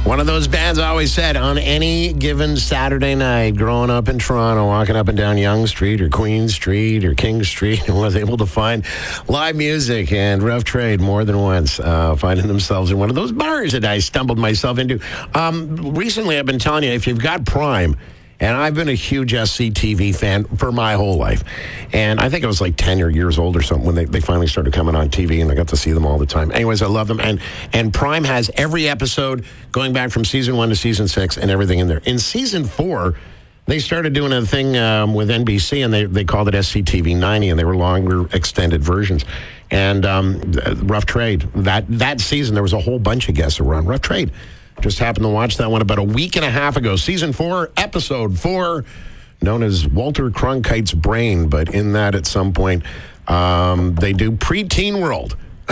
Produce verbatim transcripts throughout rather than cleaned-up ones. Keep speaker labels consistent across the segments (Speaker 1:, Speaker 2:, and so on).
Speaker 1: One of those bands I always said, on any given Saturday night, growing up in Toronto, walking up and down Yonge Street or Queen Street or King Street, and was able to find live music and Rough Trade more than once, uh, finding themselves in one of those bars that I stumbled myself into. Um, recently, I've been telling you, if you've got Prime, and I've been a huge S C T V fan for my whole life. And I think I was like ten years old or something when they, they finally started coming on T V, and I got to see them all the time. Anyways, I love them. And, and Prime has every episode going back from season one to season six and everything in there. In season four, they started doing a thing um, with N B C, and they, they called it S C T V ninety, and they were longer extended versions. And um, Rough Trade, that, that season, there was a whole bunch of guests that were on Rough Trade. Just happened to watch that one about a week and a half ago. Season four, episode four, known as Walter Cronkite's Brain. But in that, at some point, um, they do Pre-Teen World,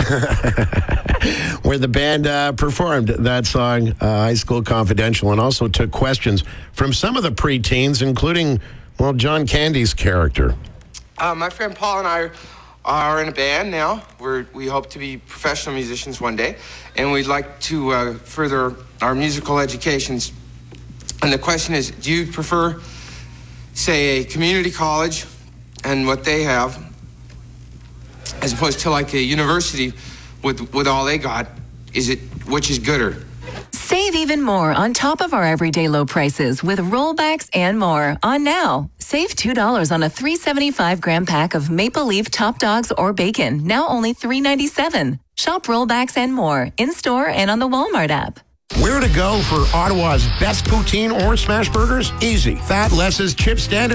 Speaker 1: where the band uh, performed that song, uh, High School Confidential, and also took questions from some of the preteens, including, well, John Candy's character.
Speaker 2: Uh, my friend Paul and I are in a band now. We're, we hope to be professional musicians one day, and we'd like to uh, further our musical educations. And the question is, do you prefer, say, a community college and what they have, as opposed to like a university with, with all they got? Is it, which is gooder?
Speaker 3: Save even more on top of our everyday low prices with rollbacks and more on now. Save two dollars on a three hundred seventy-five gram pack of Maple Leaf Top Dogs or bacon, now only three dollars and ninety-seven cents. Shop rollbacks and more in-store and on the Walmart app.
Speaker 1: Where to go for Ottawa's best poutine or smash burgers? Easy. Fat Les's Chip Stand